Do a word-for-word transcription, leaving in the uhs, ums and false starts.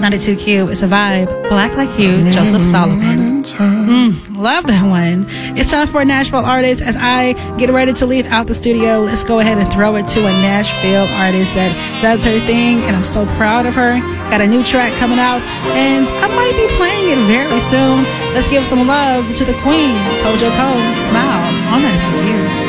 ninety-two Q. It's a vibe. Black Like You, Joseph Solomon. Mm, love that one. It's time for a Nashville artist. As I get ready to leave out the studio, let's go ahead and throw it to a Nashville artist that does her thing, and I'm so proud of her. Got a new track coming out, and I might be playing it very soon. Let's give some love to the queen, Kojo Cole. Smile on ninety-two Q.